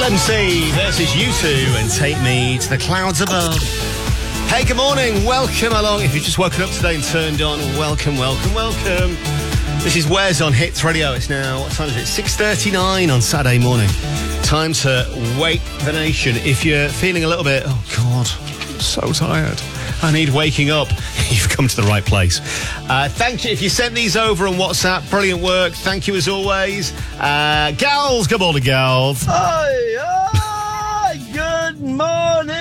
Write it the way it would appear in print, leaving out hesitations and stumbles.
LMC versus U2 and Take Me to the Clouds Above. Hey, good morning. Welcome along. If you've just woken up today and turned on, welcome. This is Wes on Hits Radio. It's now, what time is it? 6:39 on Saturday morning. Time to wake the nation. If you're feeling a little bit, oh God, I'm so tired, I need waking up, you've come to the right place. Thank you. If you sent these over on WhatsApp, brilliant work. Thank you as always. Gals, good morning, gals. Hi, good morning.